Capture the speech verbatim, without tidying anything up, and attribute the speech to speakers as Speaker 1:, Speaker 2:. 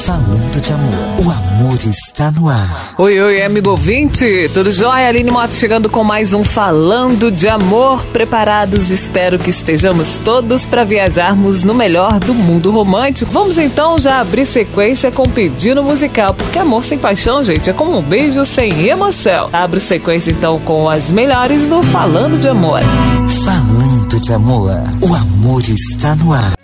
Speaker 1: Falando de amor, o amor está no ar.
Speaker 2: Oi, oi, amigo ouvinte, tudo jóia? Aline Moto chegando com mais um Falando de Amor. Preparados? Espero que estejamos todos para viajarmos no melhor do mundo romântico. Vamos então já abrir sequência com pedido musical, porque amor sem paixão, gente, é como um beijo sem emoção. Abro sequência então com as melhores do Falando de Amor.
Speaker 1: Falando de amor, o amor está no ar.